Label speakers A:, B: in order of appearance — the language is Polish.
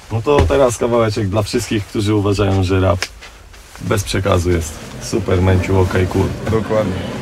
A: No to teraz kawałeczek dla wszystkich, którzy uważają, że rap bez przekazu jest super, męciu, okej, cool.
B: Dokładnie.